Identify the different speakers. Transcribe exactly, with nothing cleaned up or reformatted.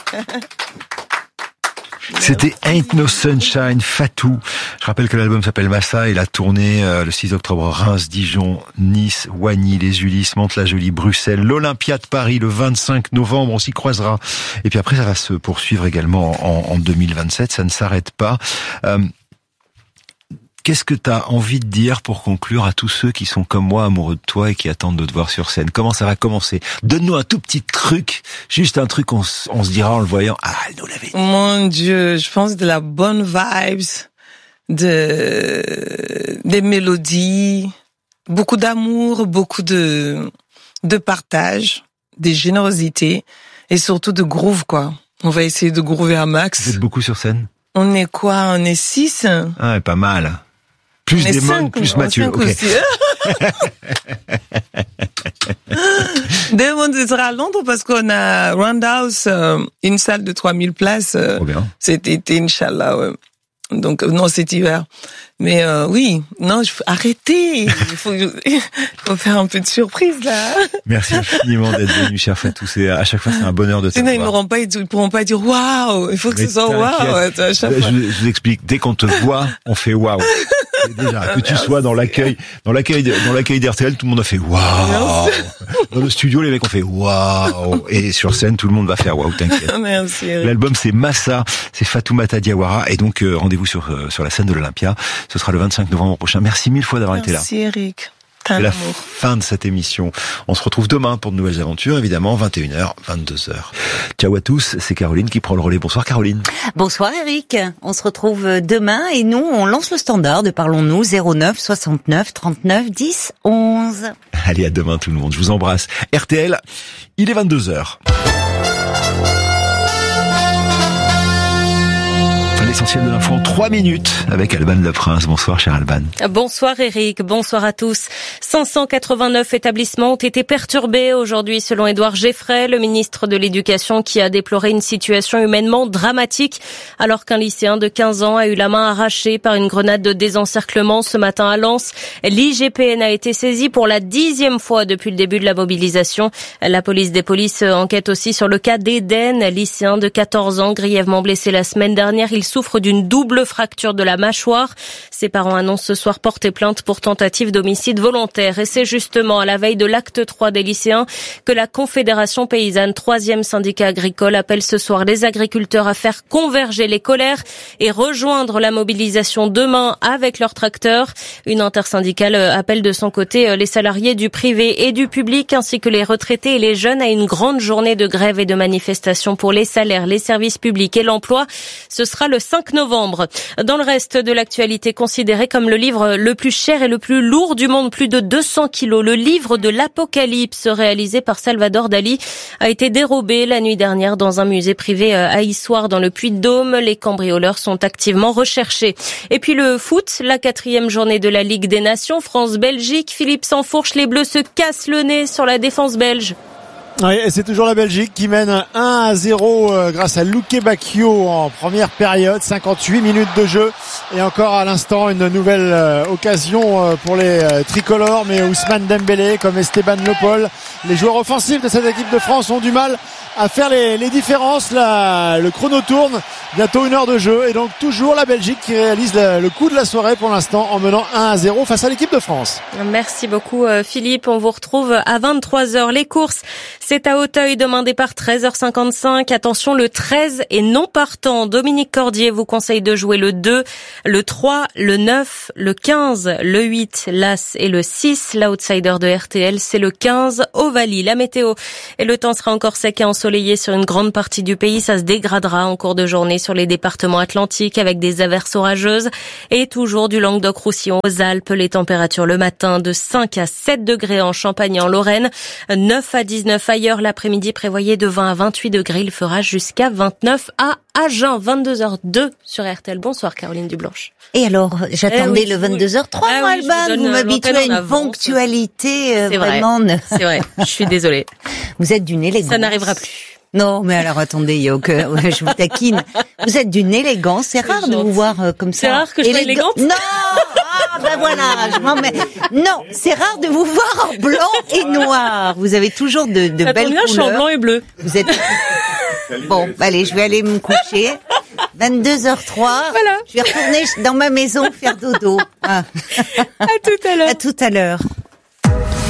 Speaker 1: C'était Ain't No Sunshine, Fatou. Je rappelle que l'album s'appelle Massa et la tournée euh, le six octobre, Reims, Dijon, Nice, Wagny, les Ulysses, Mantes-la-Jolie, Bruxelles, l'Olympia de Paris le vingt-cinq novembre, on s'y croisera. Et puis après, ça va se poursuivre également en, en deux mille vingt-sept, ça ne s'arrête pas. Euh, Qu'est-ce que tu as envie de dire pour conclure à tous ceux qui sont comme moi amoureux de toi et qui attendent de te voir sur scène? Comment ça va commencer? Donne-nous un tout petit truc, juste un truc, on, on se dira en le voyant, ah, elle nous l'avait dit.
Speaker 2: Mon Dieu, je pense de la bonne vibes, de, des mélodies, beaucoup d'amour, beaucoup de, de partage, des générosités et surtout de groove, quoi. On va essayer de groover un max.
Speaker 1: Vous êtes beaucoup sur scène?
Speaker 2: On est quoi? On est six?
Speaker 1: Ah, pas mal. Plus Damon, plus Mathieu. Okay.
Speaker 2: Damon sera à Londres parce qu'on a Roundhouse, euh, une salle de trois mille places. Euh,
Speaker 1: oh bien.
Speaker 2: Cet été, Inch'Allah. Ouais. Donc, euh, non, cet hiver. Mais euh, oui, non, je, arrêtez. Il faut, il faut faire un peu de surprise, là.
Speaker 1: Merci infiniment d'être venu, cher Fatou. C'est, à chaque fois, c'est un bonheur de te voir.
Speaker 2: Sinon, ils n'auront pas, ils pourront pas dire waouh. Il faut que Mais ce soit waouh. Je,
Speaker 1: je vous explique. Dès qu'on te voit, on fait waouh. Déjà, que tu sois dans l'accueil, dans l'accueil, dans l'accueil d'R T L, tout le monde a fait waouh. Dans le studio, les mecs ont fait waouh. Et sur scène, tout le monde va faire waouh, t'inquiète.
Speaker 2: Merci.
Speaker 1: L'album, c'est Massa, c'est Fatoumata Diawara. Et donc, euh, rendez-vous sur, euh, sur la scène de l'Olympia. Ce sera le vingt-cinq novembre prochain. Merci mille fois d'avoir
Speaker 2: Merci
Speaker 1: été là.
Speaker 2: Merci Eric.
Speaker 1: C'est la fin de cette émission. On se retrouve demain pour de nouvelles aventures, évidemment, vingt et une heures, vingt-deux heures. Ciao à tous, c'est Caroline qui prend le relais. Bonsoir Caroline.
Speaker 3: Bonsoir Eric, on se retrouve demain et nous, on lance le standard de Parlons-nous, zéro neuf soixante-neuf trente-neuf dix onze.
Speaker 1: Allez, à demain tout le monde, je vous embrasse. R T L, il est vingt-deux heures. L'essentiel de l'info en trois minutes avec Alban Leprince. Bonsoir, cher Alban.
Speaker 4: Bonsoir, Eric. Bonsoir à tous. cinq cent quatre-vingt-neuf établissements ont été perturbés aujourd'hui, selon Édouard Geffray, le ministre de l'Éducation, qui a déploré une situation humainement dramatique, alors qu'un lycéen de quinze ans a eu la main arrachée par une grenade de désencerclement ce matin à Lens. L'I G P N a été saisi pour la dixième fois depuis le début de la mobilisation. La police des polices enquête aussi sur le cas d'Eden, lycéen de quatorze ans, grièvement blessé la semaine dernière. Il souffre d'une double fracture de la mâchoire. Ses parents annoncent ce soir porter plainte pour tentative d'homicide volontaire. Et c'est justement à la veille de l'acte trois des lycéens que la Confédération paysanne, troisième syndicat agricole, appelle ce soir les agriculteurs à faire converger les colères et rejoindre la mobilisation demain avec leurs tracteurs. Une intersyndicale appelle de son côté les salariés du privé et du public ainsi que les retraités et les jeunes à une grande journée de grève et de manifestation pour les salaires, les services publics et l'emploi. Ce sera le cinq novembre. Dans le reste de l'actualité, considéré comme le livre le plus cher et le plus lourd du monde, plus de deux cents kilos, le livre de l'Apocalypse réalisé par Salvador Dali a été dérobé la nuit dernière dans un musée privé à Issoire dans le Puy-de-Dôme. Les cambrioleurs sont activement recherchés. Et puis le foot, la quatrième journée de la Ligue des Nations, France-Belgique. Philippe Sansfourche, les Bleus se cassent le nez sur la défense belge.
Speaker 5: Oui, et c'est toujours la Belgique qui mène un à zéro grâce à Luke Bacchio en première période, cinquante-huit minutes de jeu et encore à l'instant une nouvelle occasion pour les tricolores, mais Ousmane Dembélé comme Esteban Le Paul, les joueurs offensifs de cette équipe de France ont du mal à faire les, les différences. Là, le chrono tourne, bientôt une heure de jeu et donc toujours la Belgique qui réalise le, le coup de la soirée pour l'instant en menant un à zéro face à l'équipe de France.
Speaker 4: Merci beaucoup Philippe, on vous retrouve à vingt-trois heures. Les courses, c'est à Auteuil, demain départ treize heures cinquante-cinq. Attention, le treize est non partant. Dominique Cordier vous conseille de jouer le deux, le trois, le neuf, le quinze, le huit, l'As et le six. L'outsider de R T L, c'est le quinze, Ovalie. La météo et le temps sera encore sec et ensoleillé sur une grande partie du pays. Ça se dégradera en cours de journée sur les départements atlantiques avec des averses orageuses et toujours du Languedoc-Roussillon aux Alpes. Les températures le matin de cinq à sept degrés en Champagne et en Lorraine, neuf à dix-neuf ailleurs. L'après-midi prévoyé de vingt à vingt-huit degrés. Il fera jusqu'à vingt-neuf à Agen. vingt-deux heures deux sur R T L. Bonsoir Caroline Dublanche.
Speaker 3: Et alors, j'attendais
Speaker 4: eh oui,
Speaker 3: le vingt-deux heures trois,
Speaker 4: ah
Speaker 3: moi,
Speaker 4: oui,
Speaker 3: Alban. Vous m'habituez à une
Speaker 4: avance.
Speaker 3: ponctualité euh,
Speaker 4: C'est
Speaker 3: vraiment.
Speaker 4: Vrai. C'est vrai. Je suis désolée.
Speaker 3: Vous êtes d'une élégance.
Speaker 4: Ça n'arrivera plus.
Speaker 3: Non, mais alors attendez, il y a aucun... je vous taquine. Vous êtes d'une élégance. C'est rare de vous voir euh, comme ça.
Speaker 4: C'est rare que je sois élégante.
Speaker 3: Non. Ah ben voilà, je m'en mets. Non, c'est rare de vous voir en blanc et noir. Vous avez toujours de, de
Speaker 4: ça
Speaker 3: belles
Speaker 4: bien,
Speaker 3: couleurs.
Speaker 4: Je suis en blanc et bleu.
Speaker 3: Vous êtes... Bon, allez, je vais aller me coucher. vingt-deux heures trois.
Speaker 4: Voilà.
Speaker 3: Je vais retourner dans ma maison faire dodo. Ah.
Speaker 4: À tout à l'heure.
Speaker 3: À tout à l'heure.